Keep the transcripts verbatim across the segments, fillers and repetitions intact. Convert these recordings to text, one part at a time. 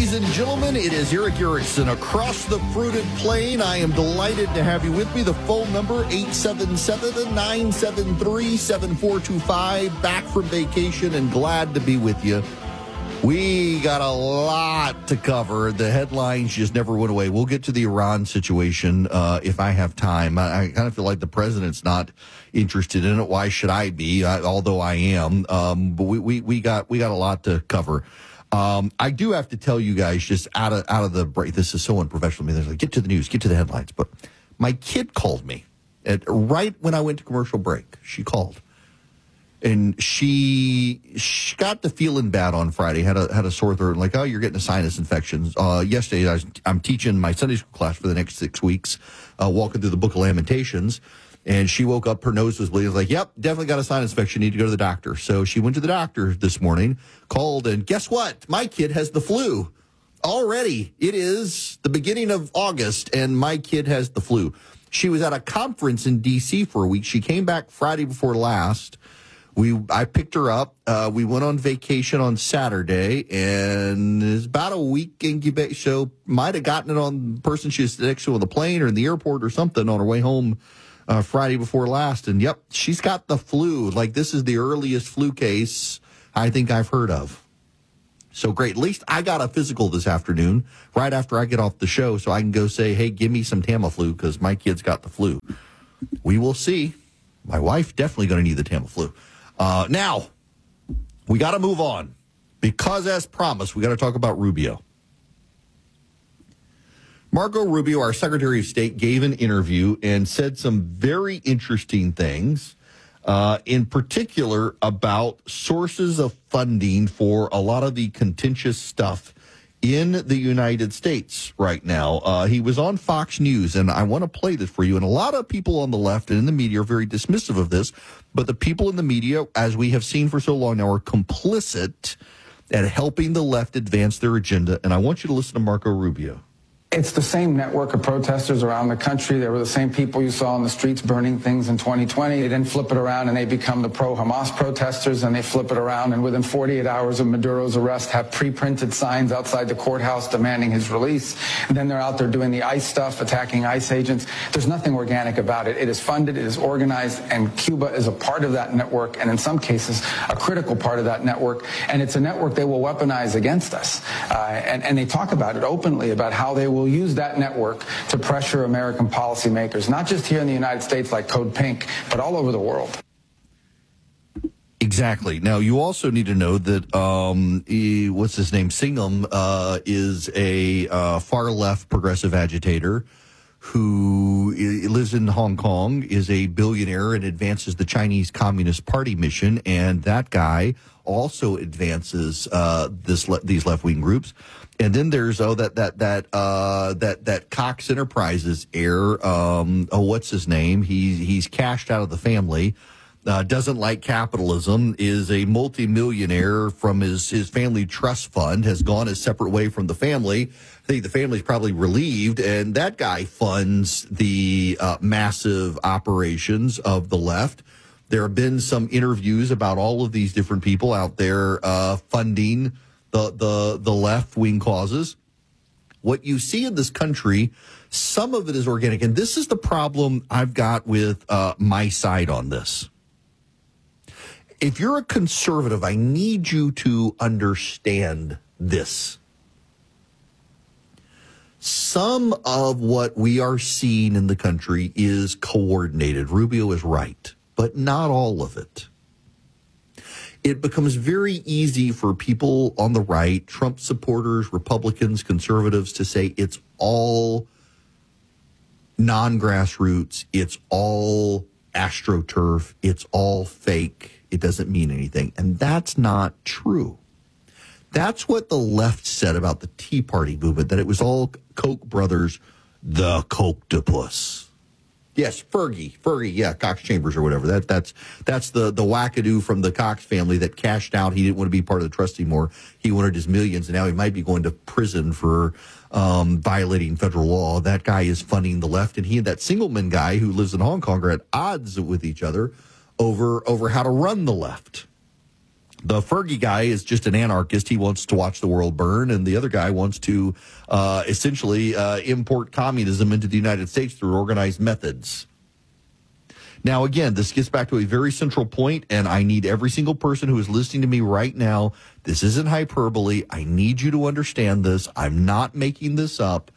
Ladies and gentlemen, it is Erick Erickson across the fruited plain. I am delighted to have you with me. The phone number, eight seven seven, nine seven three, seven four two five. Back from vacation and glad to be with you. We got a lot to cover. The headlines just never went away. We'll get to the Iran situation uh, if I have time. I, I kind of feel like the president's not interested in it. Why should I be? I, although I am. Um, but we, we, we got we got a lot to cover. Um, I do have to tell you guys, just out of out of the break, this is so unprofessional. I mean, like, get to the news, get to the headlines. But my kid called me at right when I went to commercial break. She called, and she, she got the feeling bad on Friday. Had a had a sore throat. Like, oh, you're getting a sinus infection. Uh, yesterday, I was, I'm teaching my Sunday school class for the next six weeks, uh, walking through the Book of Lamentations. And she woke up, her nose was bleeding. Like, yep, definitely got a sinus infection. Need to go to the doctor. So she went to the doctor this morning, called, and guess what? My kid has the flu already. It is the beginning of August, and my kid has the flu. She was at a conference in D C for a week. She came back Friday before last. We, I picked her up. Uh, we went on vacation on Saturday, and it's about a week incubation. So might have gotten it on the person she was next to on the plane or in the airport or something on her way home. Uh, Friday before last, and yep, she's got the flu. Like, this is the earliest flu case I think I've heard of. So great. At least I got a physical this afternoon, right after I get off the show, so I can go say, hey, give me some Tamiflu, because my kid's got the flu. We will see. My wife definitely going to need the Tamiflu. Uh, now, we got to move on, because as promised, we got to talk about Rubio. Marco Rubio, our Secretary of State, gave an interview and said some very interesting things, uh, in particular about sources of funding for a lot of the contentious stuff in the United States right now. Uh, he was on Fox News, and I want to play this for you. And a lot of people on the left and in the media are very dismissive of this, but the people in the media, as we have seen for so long now, are complicit at helping the left advance their agenda. And I want you to listen to Marco Rubio. It's the same network of protesters around the country. They were the same people you saw on the streets burning things in twenty twenty. They then flip it around and they become the pro-Hamas protesters, and they flip it around and within forty-eight hours of Maduro's arrest have pre-printed signs outside the courthouse demanding his release. And then they're out there doing the ICE stuff, attacking ICE agents. There's nothing organic about it. It is funded, it is organized, and Cuba is a part of that network, and in some cases, a critical part of that network. And it's a network they will weaponize against us. Uh, and, and they talk about it openly, about how they will will use that network to pressure American policymakers, not just here in the United States like Code Pink, but all over the world. Exactly. Now, you also need to know that, um, he, what's his name, Singham, uh, is a uh, far-left progressive agitator who lives in Hong Kong, is a billionaire, and advances the Chinese Communist Party mission, and that guy also advances uh, this le- these left-wing groups. And then there's oh that that that uh, that that Cox Enterprises heir. Um, oh, what's his name? He's he's cashed out of the family. Uh, doesn't like capitalism. Is a multimillionaire from his his family trust fund. Has gone a separate way from the family. I think the family's probably relieved, and that guy funds the uh, massive operations of the left. There have been some interviews about all of these different people out there uh, funding the the the left-wing causes. What you see in this country, some of it is organic, and this is the problem I've got with uh, my side on this. If you're a conservative, I need you to understand this. Some of what we are seeing in the country is coordinated. Rubio is right, but not all of it. It becomes very easy for people on the right, Trump supporters, Republicans, conservatives, to say it's all non-grassroots, it's all astroturf, it's all fake, it doesn't mean anything. And that's not true. That's what the left said about the Tea Party movement, that it was all Koch brothers, the Kochtopus. Yes, Fergie, Fergie, yeah, Cox Chambers or whatever. That that's that's the the wackadoo from the Cox family that cashed out. He didn't want to be part of the trust anymore. He wanted his millions, and now he might be going to prison for um, violating federal law. That guy is funding the left, and he and that Singleman guy who lives in Hong Kong are at odds with each other over over how to run the left. The Fergie guy is just an anarchist. He wants to watch the world burn, and the other guy wants to uh, essentially uh, import communism into the United States through organized methods. Now, again, this gets back to a very central point, and I need every single person who is listening to me right now. This isn't hyperbole. I need you to understand this. I'm not making this up.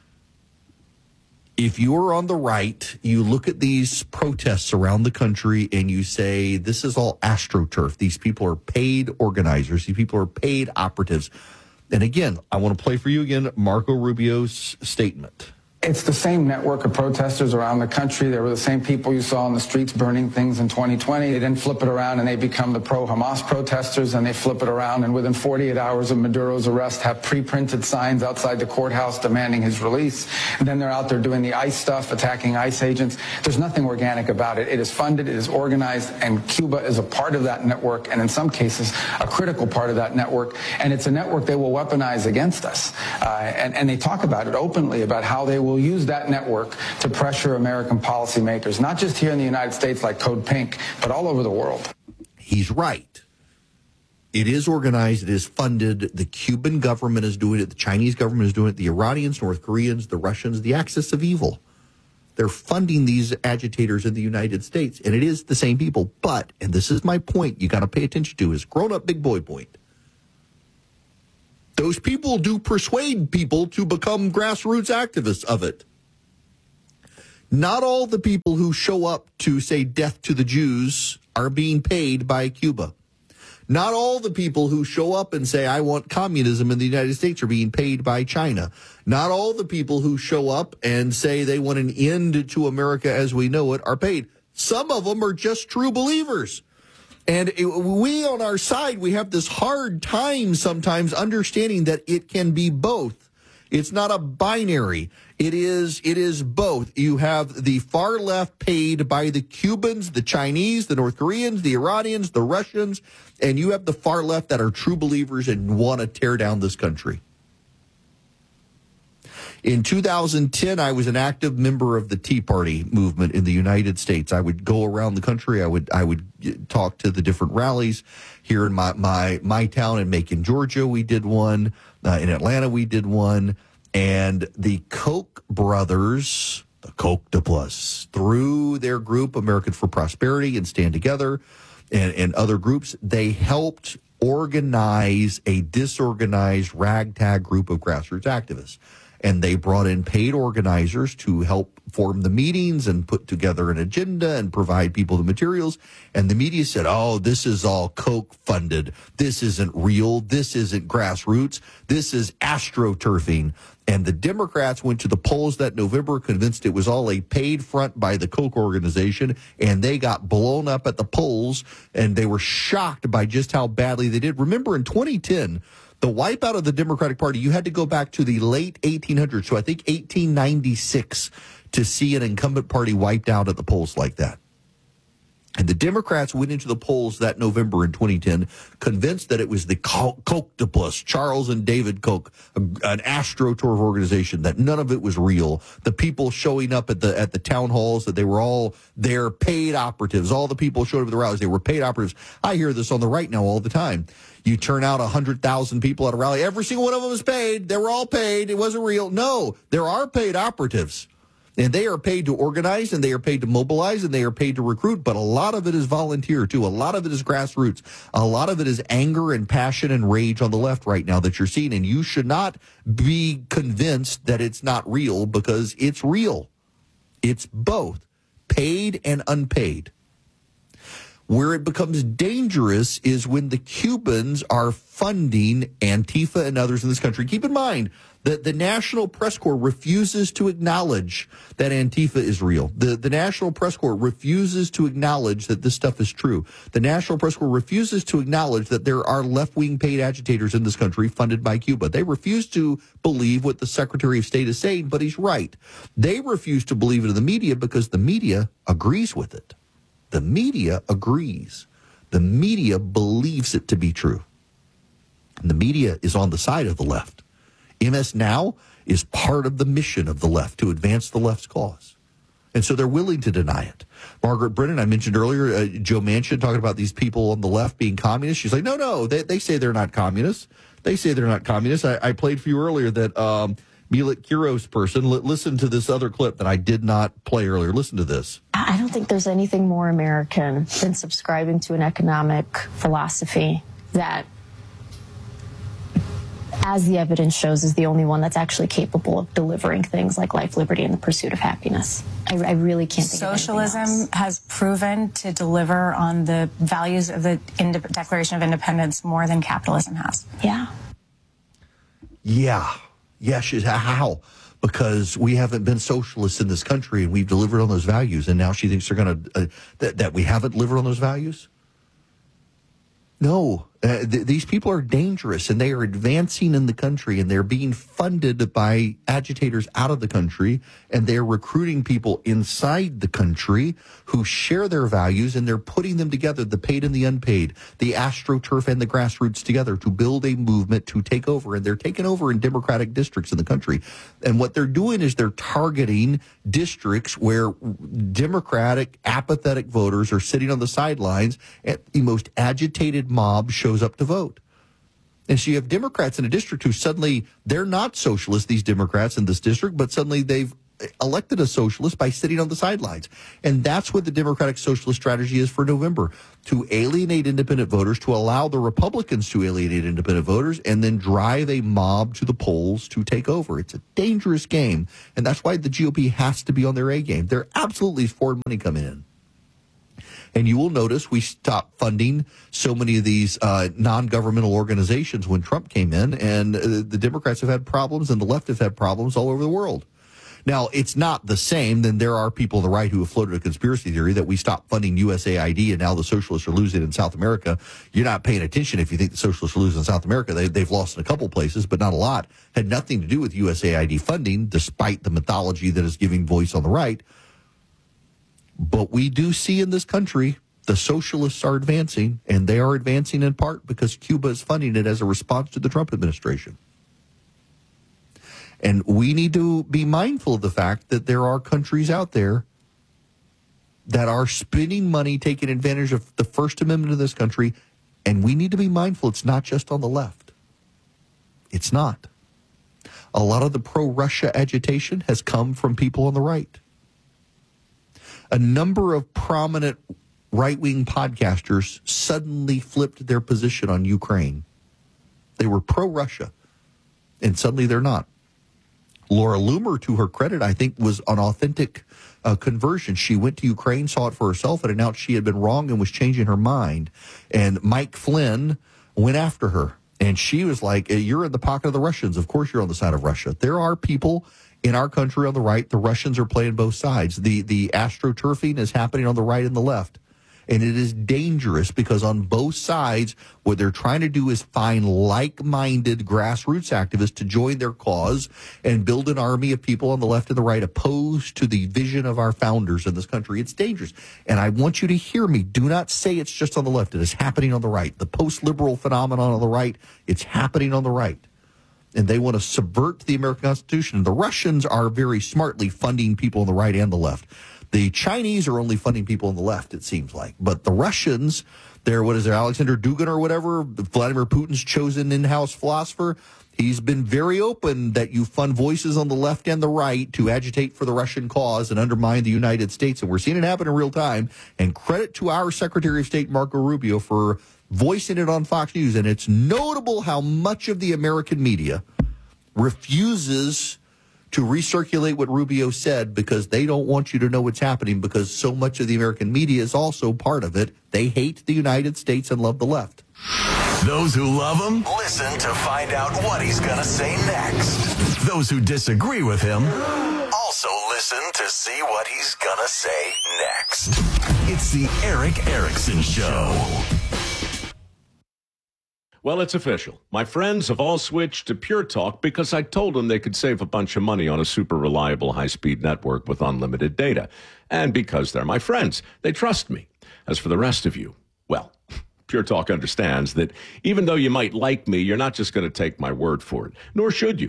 If you are on the right, you look at these protests around the country and you say, this is all AstroTurf. These people are paid organizers. These people are paid operatives. And again, I want to play for you again Marco Rubio's statement. It's the same network of protesters around the country. They were the same people you saw on the streets burning things in twenty twenty. They then flip it around and they become the pro-Hamas protesters, and they flip it around and within forty-eight hours of Maduro's arrest have pre-printed signs outside the courthouse demanding his release. And then they're out there doing the ICE stuff, attacking ICE agents. There's nothing organic about it. It is funded, it is organized, and Cuba is a part of that network, and in some cases, a critical part of that network. And it's a network they will weaponize against us. Uh, and, and they talk about it openly, about how they will use that network to pressure American policymakers, not just here in the United States like Code Pink, but all over the world. He's right. It is organized. It is funded. The Cuban government is doing it. The Chinese government is doing it. The Iranians, North Koreans, the Russians, the axis of evil. They're funding these agitators in the United States, and it is the same people. But, and this is my point you got to pay attention to, is grown-up big boy point. Those people do persuade people to become grassroots activists of it. Not all the people who show up to say death to the Jews are being paid by Cuba. Not all the people who show up and say, I want communism in the United States are being paid by China. Not all the people who show up and say they want an end to America as we know it are paid. Some of them are just true believers. And it, we on our side, we have this hard time sometimes understanding that it can be both. It's not a binary. It is, it is both. You have the far left paid by the Cubans, the Chinese, the North Koreans, the Iranians, the Russians, and you have the far left that are true believers and want to tear down this country. In two thousand ten, I was an active member of the Tea Party movement in the United States. I would go around the country. I would I would talk to the different rallies here in my my, my town in Macon, Georgia. We did one. Uh, in Atlanta, we did one. And the Koch brothers, the Koch-de-Plus, through their group, Americans for Prosperity and Stand Together, and, and other groups, they helped organize a disorganized ragtag group of grassroots activists. And they brought in paid organizers to help form the meetings and put together an agenda and provide people the materials. And the media said, oh, this is all Koch funded. This isn't real. This isn't grassroots. This is astroturfing. And the Democrats went to the polls that November, convinced it was all a paid front by the Koch organization, and they got blown up at the polls, and they were shocked by just how badly they did. Remember, in twenty ten, the wipeout of the Democratic Party, you had to go back to the late eighteen hundreds, so I think eighteen ninety-six, to see an incumbent party wiped out at the polls like that. And the Democrats went into the polls that November in twenty ten, convinced that it was the Koch-de-Plus, Charles and David Koch, an AstroTurf organization, that none of it was real. The people showing up at the at the town halls, that they were all their paid operatives. All the people showed up at the rallies, they were paid operatives. I hear this on the right now all the time. You turn out one hundred thousand people at a rally. Every single one of them is paid. They were all paid. It wasn't real. No, there are paid operatives. And they are paid to organize, and they are paid to mobilize, and they are paid to recruit. But a lot of it is volunteer, too. A lot of it is grassroots. A lot of it is anger and passion and rage on the left right now that you're seeing. And you should not be convinced that it's not real, because it's real. It's both paid and unpaid. Where it becomes dangerous is when the Cubans are funding Antifa and others in this country. Keep in mind that the National Press Corps refuses to acknowledge that Antifa is real. The, the National Press Corps refuses to acknowledge that this stuff is true. The National Press Corps refuses to acknowledge that there are left-wing paid agitators in this country funded by Cuba. They refuse to believe what the Secretary of State is saying, but he's right. They refuse to believe it in the media because the media agrees with it. The media agrees. The media believes it to be true. And the media is on the side of the left. M S Now is part of the mission of the left to advance the left's cause. And so they're willing to deny it. Margaret Brennan, I mentioned earlier, uh, Joe Manchin talking about these people on the left being communists. She's like, no, no, they, they say they're not communists. They say they're not communists. I, I played for you earlier that um, Milik Kiros person. L- listen to this other clip that I did not play earlier. Listen to this. I don't think there's anything more American than subscribing to an economic philosophy that, as the evidence shows, is the only one that's actually capable of delivering things like life, liberty, and the pursuit of happiness. I, I really can't think Socialism of anything else. has proven to deliver on the values of the Inde- Declaration of Independence more than capitalism has. Yeah. Yeah. Yeah, she's, how? Because we haven't been socialists in this country, and we've delivered on those values, and now she thinks they're going to, uh, that, that we haven't delivered on those values? No, uh, th- these people are dangerous, and they are advancing in the country, and they're being funded by agitators out of the country, and they're recruiting people inside the country who share their values, and they're putting them together, the paid and the unpaid, the AstroTurf and the grassroots together to build a movement to take over, and they're taking over in Democratic districts in the country. And what they're doing is they're targeting districts where Democratic, apathetic voters are sitting on the sidelines, and the most agitated mob shows up to vote. And so you have Democrats in a district who suddenly, they're not socialists, these Democrats in this district, but suddenly they've elected a socialist by sitting on the sidelines. And that's what the Democratic Socialist strategy is for November, to alienate independent voters, to allow the Republicans to alienate independent voters, and then drive a mob to the polls to take over. It's a dangerous game, and that's why the G O P has to be on their A game. There absolutely is foreign money coming in. And you will notice we stopped funding so many of these uh, non-governmental organizations when Trump came in, and uh, the Democrats have had problems and the left have had problems all over the world. Now, it's not the same. Then there are people on the right who have floated a conspiracy theory that we stopped funding U S A I D and now the socialists are losing in South America. You're not paying attention if you think the socialists are losing in South America. They, they've lost in a couple places, but not a lot. Had nothing to do with U S A I D funding, despite the mythology that is giving voice on the right. But we do see in this country the socialists are advancing, and they are advancing in part because Cuba is funding it as a response to the Trump administration. And we need to be mindful of the fact that there are countries out there that are spending money, taking advantage of the First Amendment of this country, and we need to be mindful it's not just on the left. It's not. A lot of the pro-Russia agitation has come from people on the right. A number of prominent right-wing podcasters suddenly flipped their position on Ukraine. They were pro-Russia, and suddenly they're not. Laura Loomer, to her credit, I think was an authentic uh, conversion. She went to Ukraine, saw it for herself, and announced she had been wrong and was changing her mind. And Mike Flynn went after her, and she was like, you're in the pocket of the Russians. Of course you're on the side of Russia. There are people in our country on the right. The Russians are playing both sides. The, the AstroTurfing is happening on the right and the left. And it is dangerous because on both sides, what they're trying to do is find like-minded grassroots activists to join their cause and build an army of people on the left and the right opposed to the vision of our founders in this country. It's dangerous. And I want you to hear me. Do not say it's just on the left. It is happening on the right. The post-liberal phenomenon on the right, it's happening on the right. And they want to subvert the American Constitution. The Russians are very smartly funding people on the right and the left. The Chinese are only funding people on the left, it seems like. But the Russians, they're, what is there, Alexander Dugin or whatever, Vladimir Putin's chosen in-house philosopher, he's been very open that you fund voices on the left and the right to agitate for the Russian cause and undermine the United States. And we're seeing it happen in real time. And credit to our Secretary of State, Marco Rubio, for voicing it on Fox News. And it's notable how much of the American media refuses to recirculate what Rubio said because they don't want you to know what's happening, because so much of the American media is also part of it. They hate the United States and love the left. Those who love him, listen to find out what he's going to say next. Those who disagree with him, also listen to see what he's going to say next. It's the Erick Erickson Show. Well, it's official. My friends have all switched to Pure Talk because I told them they could save a bunch of money on a super reliable high-speed network with unlimited data. And because they're my friends, they trust me. As for the rest of you, well, Pure Talk understands that even though you might like me, you're not just going to take my word for it, nor should you.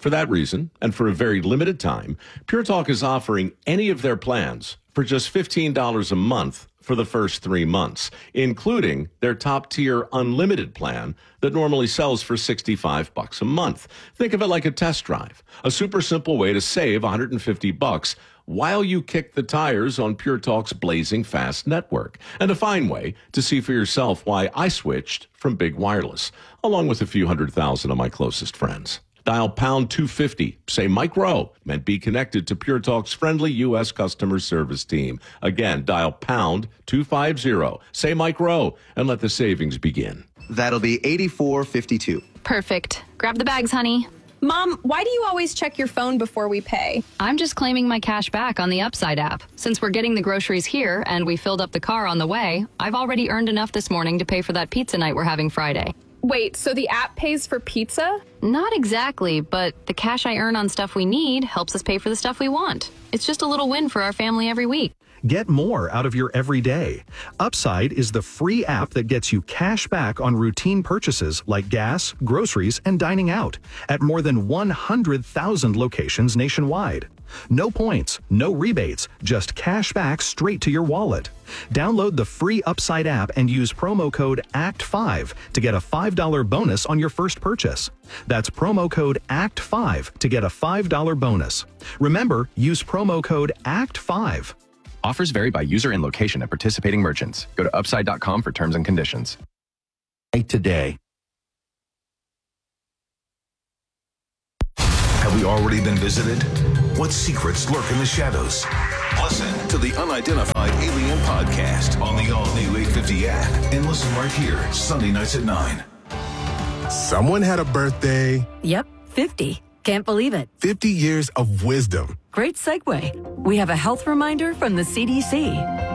For that reason, and for a very limited time, Pure Talk is offering any of their plans for just fifteen dollars a month for the first three months, including their top-tier unlimited plan that normally sells for sixty-five bucks a month. Think of it like a test drive, a super simple way to save one hundred fifty bucks while you kick the tires on Pure Talk's blazing fast network, and a fine way to see for yourself why I switched from Big Wireless, along with a few hundred thousand of my closest friends. Dial pound two fifty, say Mike Rowe, and be connected to Pure Talk's friendly U S customer service team. Again, dial pound two fifty, say Mike Rowe, and let the savings begin. That'll be eighty-four fifty-two. Perfect. Grab the bags, honey. Mom, why do you always check your phone before we pay? I'm just claiming my cash back on the Upside app. Since we're getting the groceries here and we filled up the car on the way, I've already earned enough this morning to pay for that pizza night we're having Friday. Wait, so the app pays for pizza? Not exactly, but the cash I earn on stuff we need helps us pay for the stuff we want. It's just a little win for our family every week. Get more out of your everyday. Upside is the free app that gets you cash back on routine purchases like gas, groceries, and dining out at more than one hundred thousand locations nationwide. No points, no rebates, just cash back straight to your wallet. Download the free Upside app and use promo code A C T five to get a five dollars bonus on your first purchase. That's promo code A C T five to get a five dollars bonus. Remember, use promo code A C T five. Offers vary by user and location at participating merchants. Go to upside dot com for terms and conditions. Today. Have we already been visited? What secrets lurk in the shadows? Listen to the Unidentified Alien Podcast on the all-new eight fifty app and listen right here, Sunday nights at nine. Someone had a birthday. Yep, fifty. Can't believe it. fifty years of wisdom. Great segue. We have a health reminder from the C D C.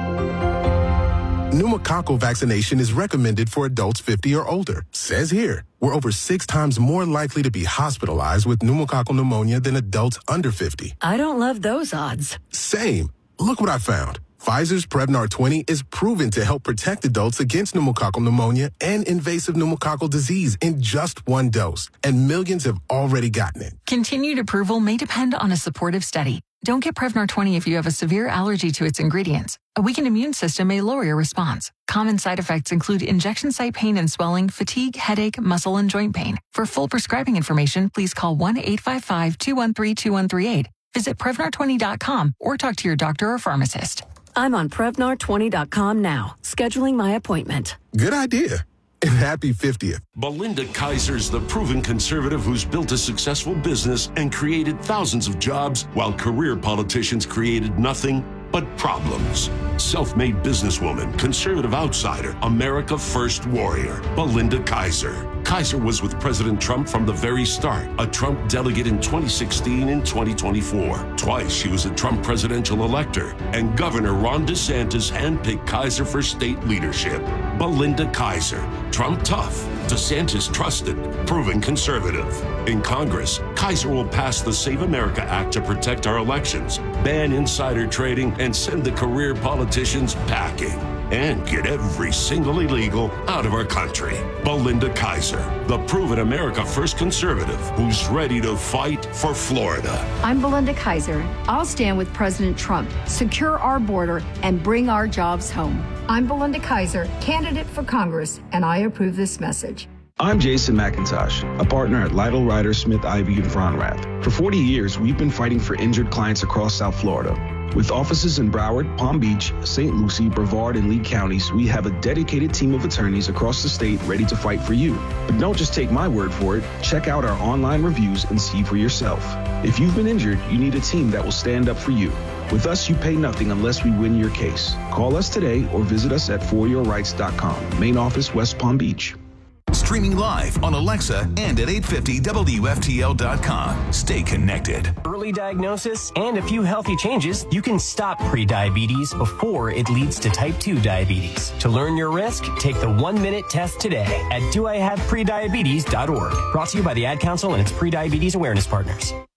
Pneumococcal vaccination is recommended for adults fifty or older. Says here, we're over six times more likely to be hospitalized with pneumococcal pneumonia than adults under fifty. I don't love those odds. Same. Look what I found. Pfizer's Prevnar twenty is proven to help protect adults against pneumococcal pneumonia and invasive pneumococcal disease in just one dose, and millions have already gotten it. Continued approval may depend on a supportive study. Don't get Prevnar twenty if you have a severe allergy to its ingredients. A weakened immune system may lower your response. Common side effects include injection site pain and swelling, fatigue, headache, muscle, and joint pain. For full prescribing information, please call one eight five five, two one three, two one three eight. Visit Prevnar twenty dot com or talk to your doctor or pharmacist. I'm on Prevnar twenty dot com now, scheduling my appointment. Good idea. And happy fiftieth. Belinda Kaiser's the proven conservative who's built a successful business and created thousands of jobs while career politicians created nothing but problems. Self-made businesswoman, conservative outsider, America First warrior, Belinda Kaiser. Kaiser was with President Trump from the very start, a Trump delegate in twenty sixteen and twenty twenty-four. Twice she was a Trump presidential elector, and Governor Ron DeSantis handpicked Kaiser for state leadership. Belinda Kaiser, Trump tough, DeSantis trusted, proven conservative. In Congress, Kaiser will pass the Save America Act to protect our elections, ban insider trading, and send the career politicians packing. And get every single illegal out of our country. Belinda Kaiser, the proven America First conservative who's ready to fight for Florida. I'm Belinda Kaiser. I'll stand with President Trump, secure our border, and bring our jobs home. I'm Belinda Kaiser, candidate for Congress, and I approve this message. I'm Jason McIntosh, a partner at Lytle, Ryder, Smith, Ivey, and Fronrath. For forty years, we've been fighting for injured clients across South Florida. With offices in Broward, Palm Beach, Saint Lucie, Brevard, and Lee counties, we have a dedicated team of attorneys across the state ready to fight for you. But don't just take my word for it. Check out our online reviews and see for yourself. If you've been injured, you need a team that will stand up for you. With us, you pay nothing unless we win your case. Call us today or visit us at for your rights dot com. Main office, West Palm Beach. Streaming live on Alexa and at eight fifty W F T L dot com. Stay connected. Early diagnosis and a few healthy changes, you can stop prediabetes before it leads to type two diabetes. To learn your risk, take the one-minute test today at do I have prediabetes dot org. Brought to you by the Ad Council and its prediabetes awareness partners.